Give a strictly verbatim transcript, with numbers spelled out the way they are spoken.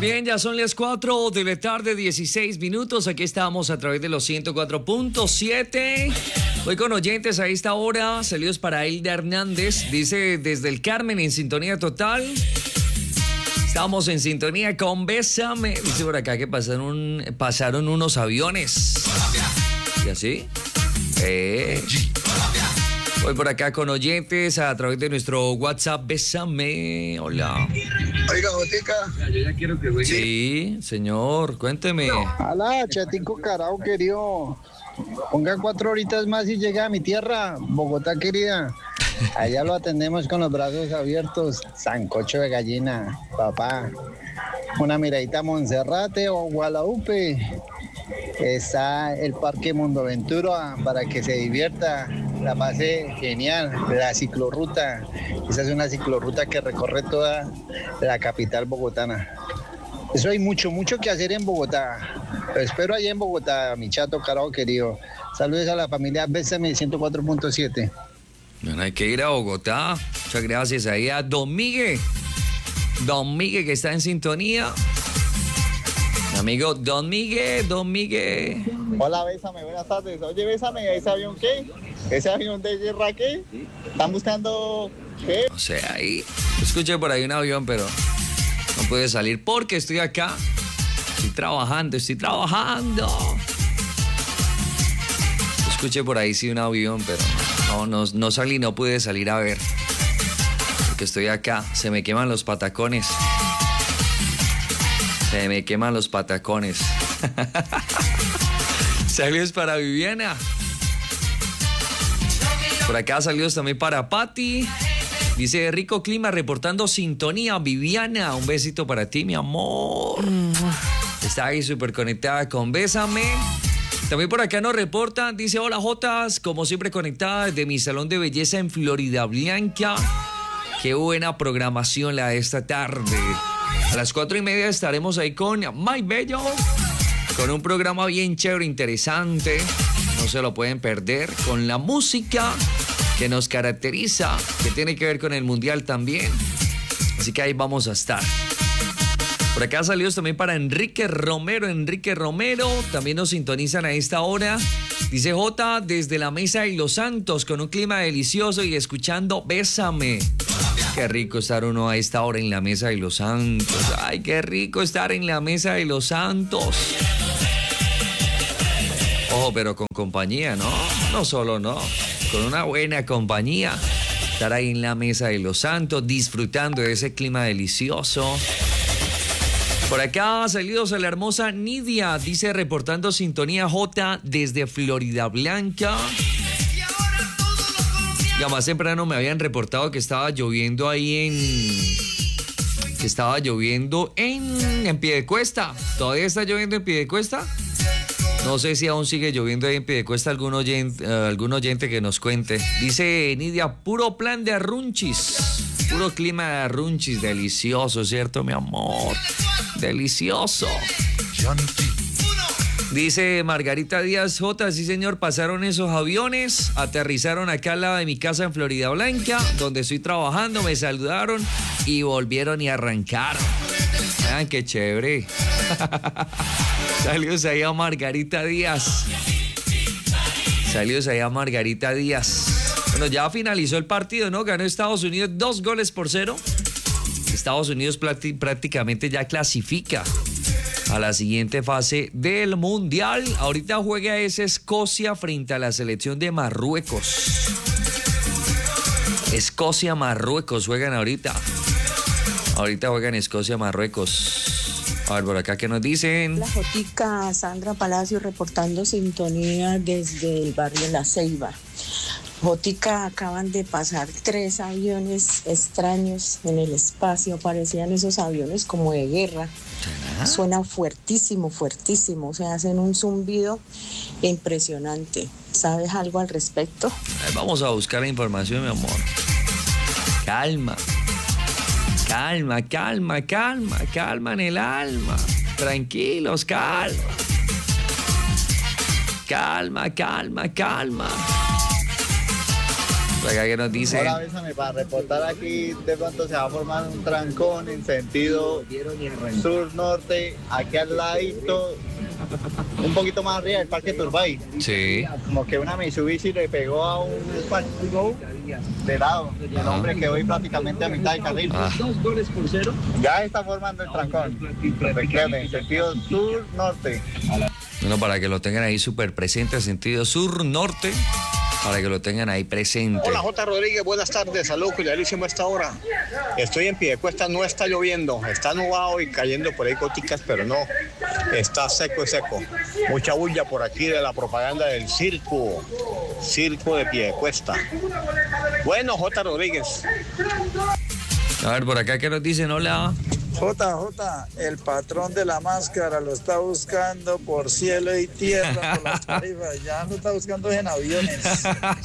bien, ya son las cuatro de la tarde, dieciséis minutos. Aquí estamos a través de los ciento cuatro punto siete. Hoy con oyentes a esta hora. Saludos para Hilda Hernández. Dice desde el Carmen en sintonía total. Estamos en sintonía con Bésame. Dice por acá que pasaron, pasaron unos aviones. ¿Y así? Eh. Hoy por acá con oyentes a través de nuestro WhatsApp. Bésame. Hola. Oiga, Botica. Yo ya quiero que juegue. Sí, señor, cuénteme. Alá, chatico carajo, querido. Ponga cuatro horitas más y llega a mi tierra, Bogotá, querida. Allá lo atendemos con los brazos abiertos. Sancocho de gallina, papá. Una miradita a Monserrate o Guadalupe. Está el Parque Mundoventura para que se divierta, la pase genial. La ciclorruta, esa es una ciclorruta que recorre toda la capital bogotana. Eso hay mucho, mucho que hacer en Bogotá. Lo espero allá en Bogotá, mi chato carajo querido. Saludos a la familia Bésame ciento cuatro punto siete. Bueno, hay que ir a Bogotá. Muchas gracias ahí a Don Miguel. Don Miguel que está en sintonía. Mi amigo Don Miguel, Don Miguel. Hola, Bésame, buenas tardes. Oye, Bésame, ¿ese avión qué? ¿Ese avión de guerra qué? ¿Están buscando qué? No sé, ahí escuché por ahí un avión, pero no pude salir porque estoy acá. Estoy trabajando, estoy trabajando. Escuché por ahí sí un avión, pero no, no, no salí, no pude salir a ver. Porque estoy acá, se me queman los patacones. Se me queman los patacones. Saludos para Viviana. Por acá saludos también para Patti. Dice rico clima reportando sintonía. Viviana, un besito para ti, mi amor. Está ahí súper conectada con Bésame. También por acá nos reportan. Dice hola Jotas, como siempre conectada desde mi salón de belleza en Florida Blanca. Qué buena programación la de esta tarde. A las cuatro y media estaremos ahí con My Bello, con un programa bien chévere, interesante, no se lo pueden perder, con la música que nos caracteriza, que tiene que ver con el Mundial también, así que ahí vamos a estar. Por acá saludos también para Enrique Romero, Enrique Romero, también nos sintonizan a esta hora. Dice J, desde la Mesa de los Santos, con un clima delicioso y escuchando Bésame. Qué rico estar uno a esta hora en la Mesa de los Santos. Ay, qué rico estar en la Mesa de los Santos. Ojo, pero con compañía, ¿no? No solo, ¿no? Con una buena compañía. Estar ahí en la Mesa de los Santos, disfrutando de ese clima delicioso. Por acá, saludos a la hermosa Nidia. Dice, reportando sintonía J desde Florida Blanca. Ya más temprano me habían reportado que estaba lloviendo ahí en... Que estaba lloviendo en, en Piedecuesta. ¿Todavía está lloviendo en Piedecuesta? No sé si aún sigue lloviendo ahí en Piedecuesta. Algún oyente, uh, algún oyente que nos cuente. Dice Nidia, puro plan de arrunchis. Puro clima de arrunchis. Delicioso, ¿cierto, mi amor? Delicioso. Dice Margarita Díaz J, sí señor, pasaron esos aviones, aterrizaron acá al lado de mi casa en Florida Blanca, donde estoy trabajando, me saludaron y volvieron y arrancaron. Vean qué chévere. Saludos ahí a Margarita Díaz. Saludos ahí a Margarita Díaz. Bueno, ya finalizó el partido, ¿no? Ganó Estados Unidos dos goles por cero. Estados Unidos prácticamente ya clasifica a la siguiente fase del Mundial. Ahorita juega ese Escocia frente a la selección de Marruecos. Escocia, Marruecos juegan ahorita. Ahorita juegan Escocia, Marruecos. A ver, por acá, ¿qué nos dicen? La Jotica, Sandra Palacio, reportando sintonía desde el barrio La Ceiba. Jotica, acaban de pasar tres aviones extraños en el espacio. Parecían esos aviones como de guerra. ¿Ah? Suena fuertísimo, fuertísimo. O sea, hacen un zumbido impresionante. ¿Sabes algo al respecto? Vamos a buscar la información, mi amor. Calma. Calma, calma, calma. Calma en el alma. Tranquilos, calma. Calma, calma, calma. Por acá que nos dice... Hola, bésame, para reportar aquí, de pronto se va a formar un trancón en sentido sur-norte, aquí al ladito, un poquito más arriba del Parque Turbay. Sí. Como que una Mitsubishi le pegó a un Go de lado, y el hombre quedó ahí prácticamente a mitad del carril. Ah. Ya está formando el trancón. Recuerden, sentido sur-norte. Bueno, para que lo tengan ahí súper presente, sentido sur-norte, para que lo tengan ahí presente. Hola, J. Rodríguez, buenas tardes, saludos, cuidadísimo a esta hora. Estoy en Piedecuesta, no está lloviendo, está nublado y cayendo por ahí goticas, pero no, está seco y seco. Mucha bulla por aquí de la propaganda del circo, circo de Piedecuesta. Bueno, J. Rodríguez. A ver, por acá que nos dicen, hola. J J, el patrón de la máscara lo está buscando por cielo y tierra, por las tarifas, ya no está buscando en aviones.